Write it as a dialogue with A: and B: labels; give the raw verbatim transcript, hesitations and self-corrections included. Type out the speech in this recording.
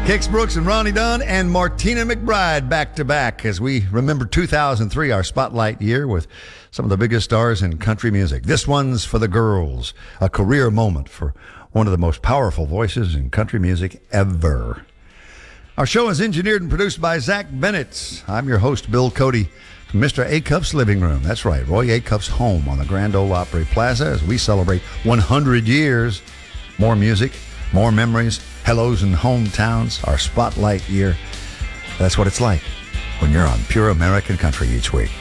A: Kix Brooks and Ronnie Dunn and Martina McBride back to back as we remember two thousand three, our spotlight year, with some of the biggest stars in country music. This one's for the girls, a career moment for one of the most powerful voices in country music ever. Our show is engineered and produced by Zach Bennett. I'm your host, Bill Cody, from Mister Acuff's living room. That's right, Roy Acuff's home on the Grand Ole Opry Plaza as we celebrate one hundred years. More music, more memories, hellos and hometowns, our spotlight year. That's what it's like when you're on Pure American Country each week.